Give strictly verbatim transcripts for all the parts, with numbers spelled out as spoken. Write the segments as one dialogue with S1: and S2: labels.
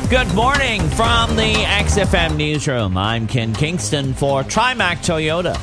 S1: Good morning from the X F M Newsroom. I'm Ken Kingston for TriMac Toyota.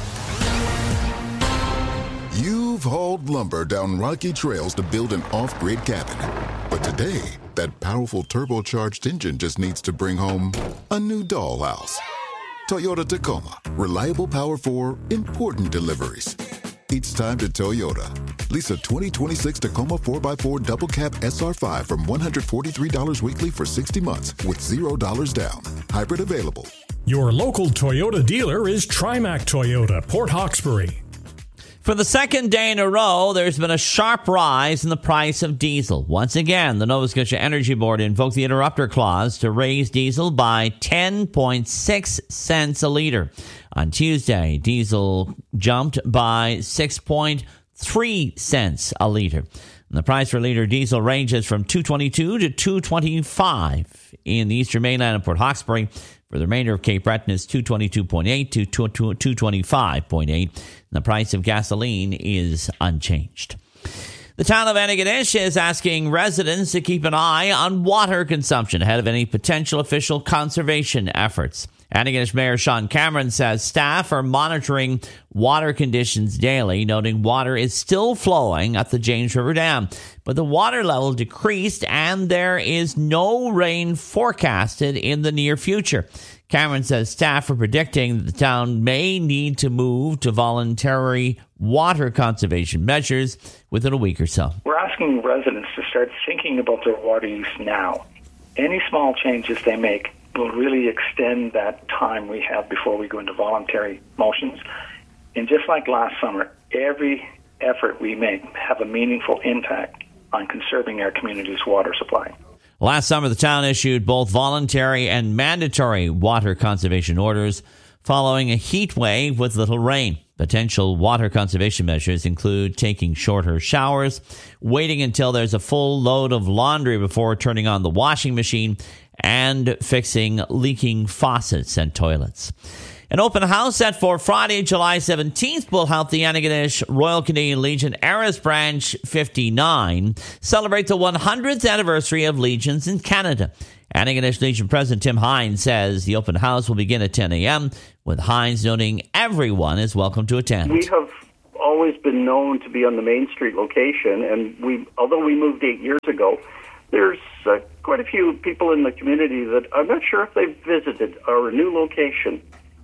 S2: You've hauled lumber down rocky trails to build an off-grid cabin. But today, that powerful turbocharged engine just needs to bring home a new dollhouse. Toyota Tacoma. Reliable power for important deliveries. It's time to Toyota. Lease a twenty twenty-six Tacoma four by four Double Cab S R five from one hundred forty-three dollars weekly for sixty months with zero dollars down. Hybrid available.
S3: Your local Toyota dealer is TriMac Toyota, Port Hawkesbury.
S1: For the second day in a row, there's been a sharp rise in the price of diesel. Once again, the Nova Scotia Energy Board invoked the interrupter clause to raise diesel by ten point six cents a litre. On Tuesday, diesel jumped by six point three cents a litre. And the price for litre diesel ranges from two twenty-two to two twenty-five in the Eastern Mainland and Port Hawkesbury. For the remainder of Cape Breton is two twenty-two point eight to two twenty-five point eight. And the price of gasoline is unchanged. The town of Antigonish is asking residents to keep an eye on water consumption ahead of any potential official conservation efforts. Antigonish Mayor Sean Cameron says staff are monitoring water conditions daily, noting water is still flowing at the James River Dam, but the water level decreased and there is no rain forecasted in the near future. Cameron says staff are predicting that the town may need to move to voluntary water conservation measures within a week or so.
S4: We're asking residents to start thinking about their water use now. Any small changes they make will really extend that time we have before we go into voluntary motions. And just like last summer, every effort we make have a meaningful impact on conserving our community's water supply.
S1: Last summer, the town issued both voluntary and mandatory water conservation orders following a heat wave with little rain. Potential water conservation measures include taking shorter showers, waiting until there's a full load of laundry before turning on the washing machine, and fixing leaking faucets and toilets. An open house set for Friday, July seventeenth will help the Antigonish Royal Canadian Legion Eras Branch fifty-nine celebrate the one hundredth anniversary of Legions in Canada. Antigonish Legion President Tim Hines says the open house will begin at ten a.m., with Hines noting everyone is welcome to attend.
S5: We have always been known to be on the Main Street location, and we, although we moved eight years ago, there's uh, quite a few people in the community that I'm not sure if they've visited our new location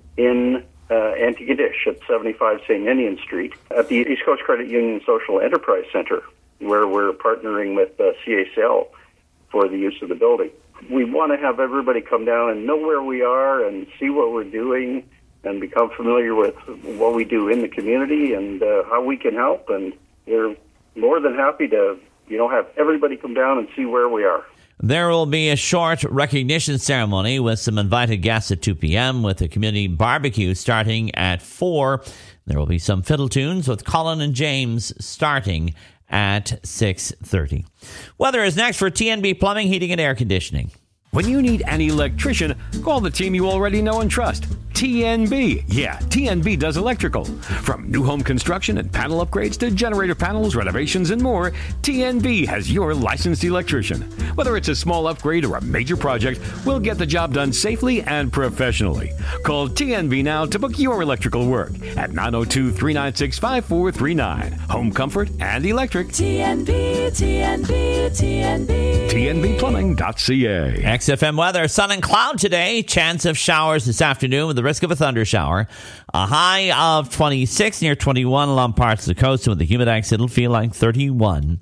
S5: in uh, Antigonish at seventy-five Saint Ninian Street at the East Coast Credit Union Social Enterprise Center, where we're partnering with uh, C H L for the use of the building. We want to have everybody come down and know where we are and see what we're doing and become familiar with what we do in the community and uh, how we can help. And we're more than happy to, you know, have everybody come down and see where we are.
S1: There will be a short recognition ceremony with some invited guests at two p.m. with a community barbecue starting at four. There will be some fiddle tunes with Colin and James starting at six thirty. Weather is next for T N B Plumbing, Heating and Air Conditioning.
S6: When you need an electrician, call the team you already know and trust. T N B. Yeah, T N B does electrical. From new home construction and panel upgrades to generator panels, renovations, and more, T N B has your licensed electrician. Whether it's a small upgrade or a major project, we'll get the job done safely and professionally. Call T N B now to book your electrical work at nine oh two, three nine six, five four three nine. Home comfort and electric.
S7: T N B, T N B, T N B.
S6: T N B plumbing dot C A.
S1: X F M weather, sun and cloud today. Chance of showers this afternoon with the risk of a thunder shower. A high of twenty-six, near twenty-one along parts of the coast. And with the humidex, it'll feel like thirty-one.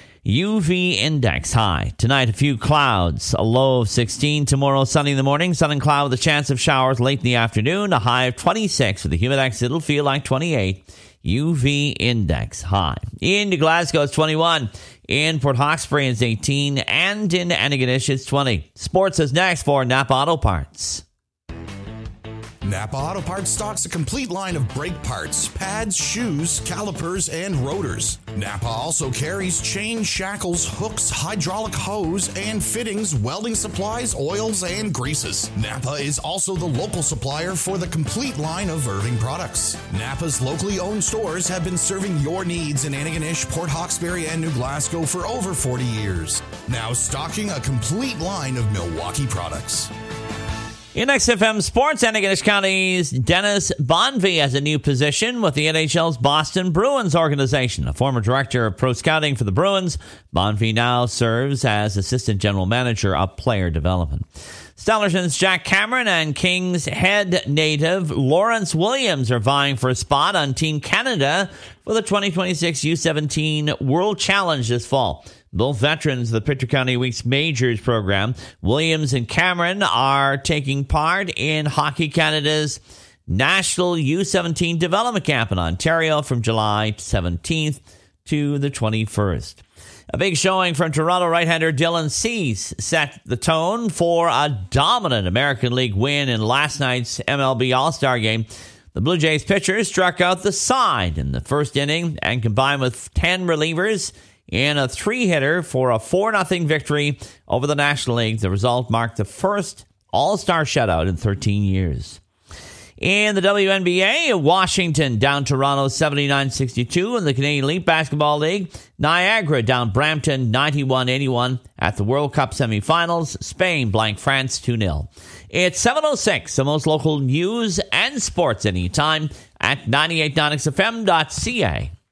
S1: U V index high. Tonight, a few clouds. A low of sixteen. Tomorrow, sunny in the morning. Sun and cloud with a chance of showers late in the afternoon. A high of twenty-six. With the humidex, it'll feel like twenty-eight. U V index high. Into Glasgow, it's twenty-one. In Port Hawkesbury, it's eighteen. And in Antigonish, it's twenty. Sports is next for Napa Auto Parts.
S8: Napa Auto Parts stocks a complete line of brake parts, pads, shoes, calipers, and rotors. Napa also carries chain, shackles, hooks, hydraulic hose, and fittings, welding supplies, oils, and greases. Napa is also the local supplier for the complete line of Irving products. Napa's locally owned stores have been serving your needs in Antigonish, Port Hawkesbury, and New Glasgow for over forty years. Now stocking a complete line of Milwaukee products.
S1: In X F M Sports, Antigonish County's Dennis Bonvie has a new position with the N H L's Boston Bruins organization. A former director of pro scouting for the Bruins, Bonvie now serves as assistant general manager of player development. Stellarton's Jack Cameron and King's Head native Lawrence Williams are vying for a spot on Team Canada for the twenty twenty-six U seventeen World Challenge this fall. Both veterans of the Pictou County Weeks Majors program, Williams and Cameron, are taking part in Hockey Canada's National U seventeen Development Camp in Ontario from July seventeenth to the twenty-first. A big showing from Toronto right-hander Dylan Cease set the tone for a dominant American League win in last night's M L B All-Star Game. The Blue Jays pitcher struck out the side in the first inning and combined with ten relievers in a three-hitter for a four nothing victory over the National League. The result marked the first All-Star shutout in thirteen years. In the W N B A, Washington down Toronto seventy-nine sixty-two. In the Canadian Elite Basketball League, Niagara down Brampton ninety-one eighty-one. At the World Cup semifinals, Spain blanked France two nil. It's seven oh six, the most local news and sports anytime at ninety-eight point nine X F M dot C A.